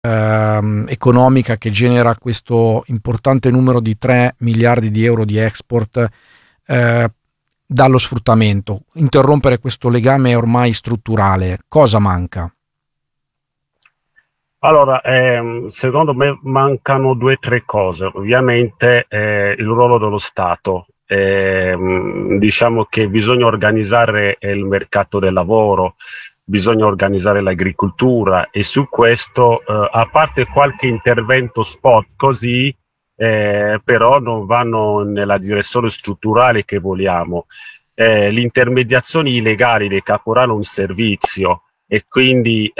economica che genera questo importante numero di 3 miliardi di euro di export dallo sfruttamento. Interrompere questo legame è ormai strutturale. Cosa manca? Allora, secondo me mancano due o tre cose. Ovviamente il ruolo dello Stato. Diciamo che bisogna organizzare il mercato del lavoro, bisogna organizzare l'agricoltura e su questo, a parte qualche intervento spot così, però non vanno nella direzione strutturale che vogliamo. Le intermediazioni illegali dei caporali un servizio e quindi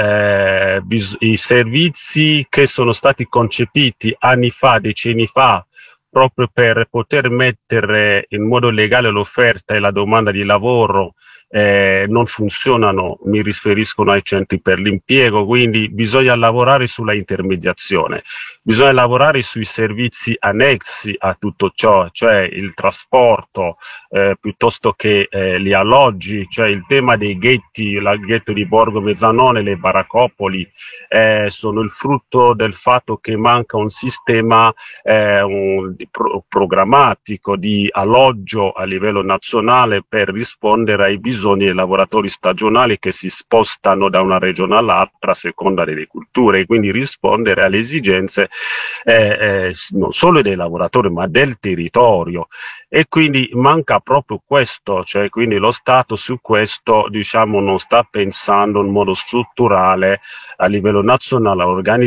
i servizi che sono stati concepiti anni fa, decenni fa, proprio per poter mettere in modo legale l'offerta e la domanda di lavoro, non funzionano. Mi riferiscono ai centri per l'impiego, quindi bisogna lavorare sulla intermediazione, bisogna lavorare sui servizi annessi a tutto ciò, cioè il trasporto, piuttosto che gli alloggi, cioè il tema dei ghetti, il ghetto di Borgo Mezzanone, le baraccopoli, sono il frutto del fatto che manca un sistema programmatico di alloggio a livello nazionale per rispondere ai bisogni dei lavoratori stagionali che si spostano da una regione all'altra a seconda delle culture, e quindi rispondere alle esigenze non solo dei lavoratori ma del territorio. E quindi manca proprio questo, cioè quindi lo Stato su questo diciamo non sta pensando in modo strutturale a livello nazionale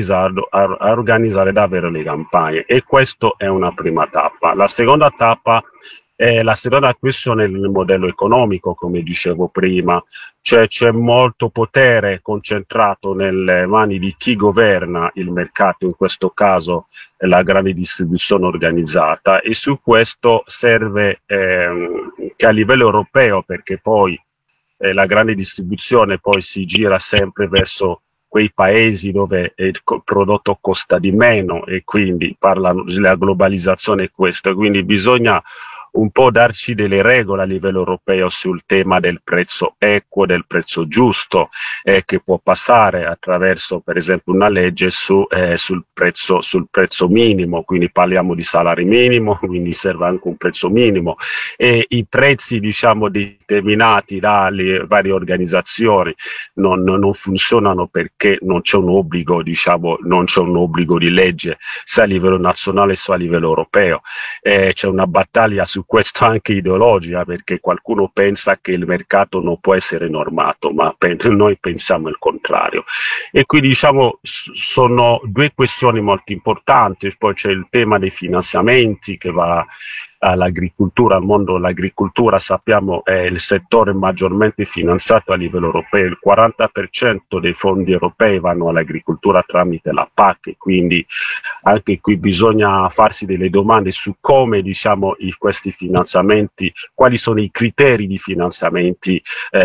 a organizzare davvero le campagne, e questo è una prima tappa. La seconda tappa è la seconda questione del modello economico, come dicevo prima, cioè c'è molto potere concentrato nelle mani di chi governa il mercato, in questo caso la grande distribuzione organizzata, e su questo serve che a livello europeo, perché poi la grande distribuzione poi si gira sempre verso quei paesi dove il prodotto costa di meno, e quindi parlano della globalizzazione, questo, quindi bisogna un po' darci delle regole a livello europeo sul tema del prezzo equo, del prezzo giusto, che può passare attraverso per esempio una legge sul prezzo minimo, quindi parliamo di salari minimo, quindi serve anche un prezzo minimo, e i prezzi diciamo determinati dalle varie organizzazioni non funzionano perché non c'è un obbligo, diciamo, non c'è un obbligo di legge sia a livello nazionale sia a livello europeo. C'è una battaglia su questo anche ideologica, perché qualcuno pensa che il mercato non può essere normato, ma noi pensiamo il contrario. E qui diciamo sono due questioni molto importanti. Poi c'è il tema dei finanziamenti che va all'agricoltura. Al mondo dell'agricoltura sappiamo è il settore maggiormente finanziato a livello europeo, il 40% dei fondi europei vanno all'agricoltura tramite la PAC, e quindi anche qui bisogna farsi delle domande su come diciamo questi finanziamenti, quali sono i criteri di finanziamenti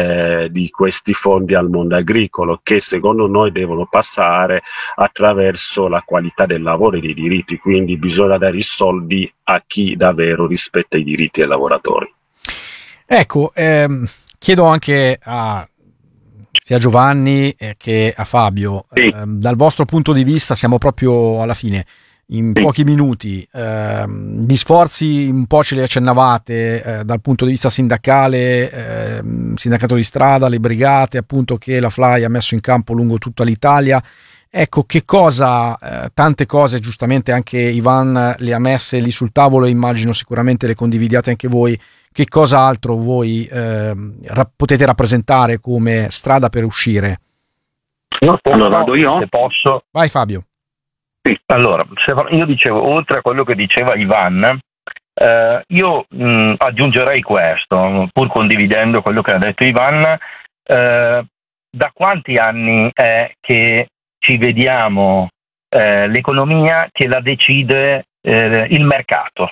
di questi fondi al mondo agricolo, che secondo noi devono passare attraverso la qualità del lavoro e dei diritti, quindi bisogna dare i soldi a chi davvero rispetta i diritti dei lavoratori. Ecco, chiedo anche a sia a Giovanni che a Fabio, Sì. Dal vostro punto di vista, siamo proprio alla fine, in pochi minuti, gli sforzi un po' ce li accennavate dal punto di vista sindacale, sindacato di strada, le brigate appunto che la FLAI ha messo in campo lungo tutta l'Italia. Ecco, che cosa, tante cose giustamente anche Ivan le ha messe lì sul tavolo e immagino sicuramente le condividiate anche voi. Che cosa altro voi potete rappresentare come strada per uscire? Allora vado io? Se posso. Vai Fabio. Sì, allora, io dicevo, oltre a quello che diceva Ivan, io aggiungerei questo, pur condividendo quello che ha detto Ivan. Da quanti anni è che ci vediamo l'economia che la decide il mercato?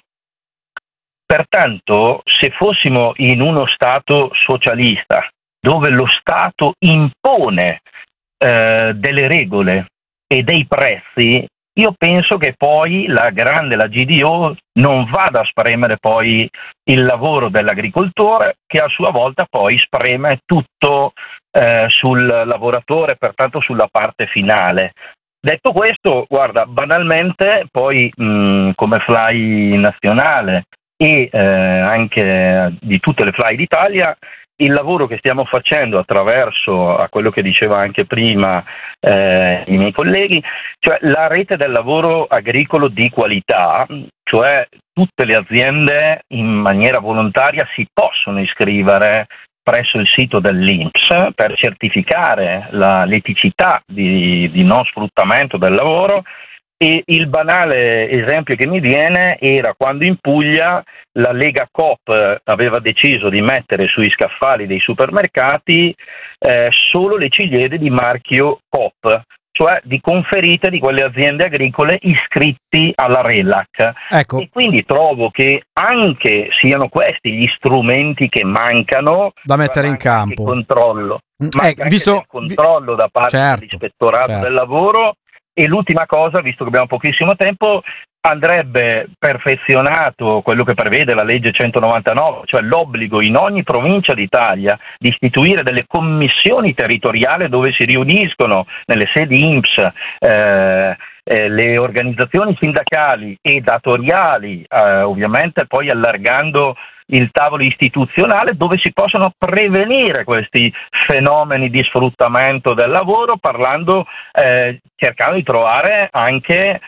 Pertanto, se fossimo in uno Stato socialista, dove lo Stato impone delle regole e dei prezzi, io penso che poi la GDO non vada a spremere poi il lavoro dell'agricoltore, che a sua volta poi spreme tutto sul lavoratore, pertanto sulla parte finale. Detto questo, guarda, banalmente poi come Fly nazionale e anche di tutte le Fly d'Italia, il lavoro che stiamo facendo attraverso a quello che diceva anche prima i miei colleghi, cioè la rete del lavoro agricolo di qualità, cioè tutte le aziende in maniera volontaria si possono iscrivere presso il sito dell'INPS per certificare l'eticità di non sfruttamento del lavoro. E il banale esempio che mi viene era quando in Puglia la Lega Coop aveva deciso di mettere sui scaffali dei supermercati solo le ciliegie di marchio Coop, cioè di conferite di quelle aziende agricole iscritti alla RELAC. Ecco. E quindi trovo che anche siano questi gli strumenti che mancano da mettere in campo. Il controllo, il controllo da parte dell'Ispettorato del Lavoro. E l'ultima cosa, visto che abbiamo pochissimo tempo, andrebbe perfezionato quello che prevede la legge 199, cioè l'obbligo in ogni provincia d'Italia di istituire delle commissioni territoriali dove si riuniscono nelle sedi INPS le organizzazioni sindacali e datoriali, ovviamente poi allargando il tavolo istituzionale, dove si possono prevenire questi fenomeni di sfruttamento del lavoro, cercando di trovare anche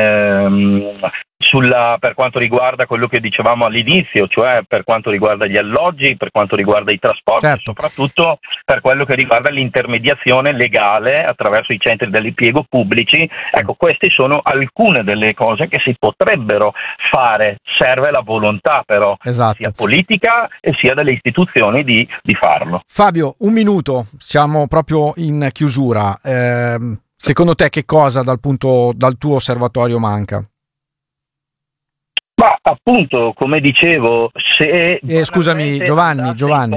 per quanto riguarda quello che dicevamo all'inizio, cioè per quanto riguarda gli alloggi, per quanto riguarda i trasporti, soprattutto per quello che riguarda l'intermediazione legale attraverso i centri dell'impiego pubblici. Ecco, queste sono alcune delle cose che si potrebbero fare. Serve la volontà però, sia politica e sia delle istituzioni di farlo. Fabio, un minuto, siamo proprio in chiusura. Secondo te che cosa dal tuo osservatorio manca? Ma appunto, come dicevo, se scusami Giovanni,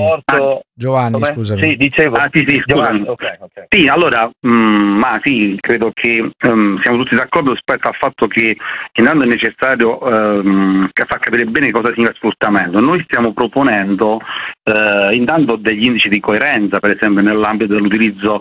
scusami. Sì, dicevo. Sì, Giovanni, okay. Sì, allora, credo che siamo tutti d'accordo rispetto al fatto che intanto è necessario far capire bene cosa significa sfruttamento. Noi stiamo proponendo intanto degli indici di coerenza, per esempio nell'ambito dell'utilizzo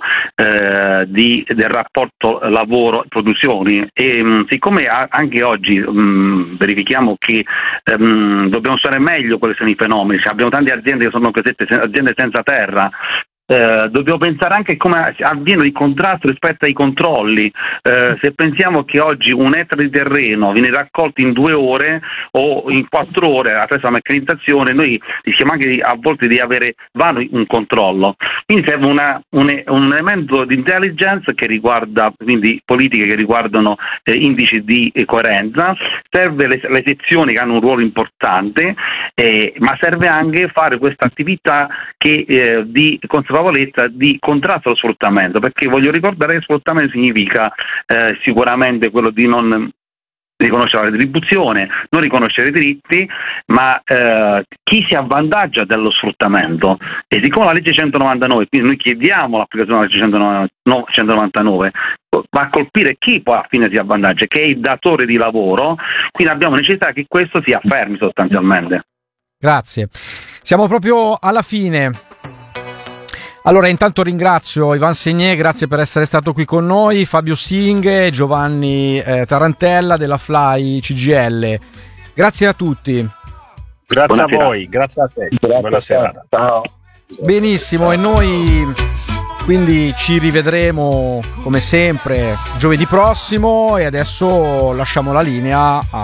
del rapporto lavoro-produzioni, e siccome anche oggi verifichiamo che dobbiamo stare meglio quali sono i fenomeni, cioè, abbiamo tante aziende che sono cosiddette aziende senza terra. Dobbiamo pensare anche come avviene il contrasto rispetto ai controlli. Se pensiamo che oggi un ettaro di terreno viene raccolto in 2 ore o in 4 ore attraverso la meccanizzazione, noi rischiamo anche a volte di avere vano un controllo. Quindi serve un elemento di intelligence che riguarda quindi politiche che riguardano indici di coerenza, serve le sezioni che hanno un ruolo importante, ma serve anche fare questa attività di conservazione di contrasto allo sfruttamento, perché voglio ricordare che sfruttamento significa sicuramente quello di non riconoscere la retribuzione, non riconoscere i diritti, ma chi si avvantaggia dello sfruttamento. E siccome la legge 199, quindi noi chiediamo l'applicazione della legge 199, va a colpire chi poi alla fine si avvantaggia, che è il datore di lavoro, quindi abbiamo necessità che questo si affermi sostanzialmente. Grazie. Siamo proprio alla fine. Allora, intanto ringrazio Ivan Segné, grazie per essere stato qui con noi, Fabio Singh, Giovanni Tarantella della Fly CGIL. Grazie a tutti. Grazie a voi, grazie a te. Buona serata. Ciao. Benissimo, e noi quindi ci rivedremo come sempre giovedì prossimo, e adesso lasciamo la linea a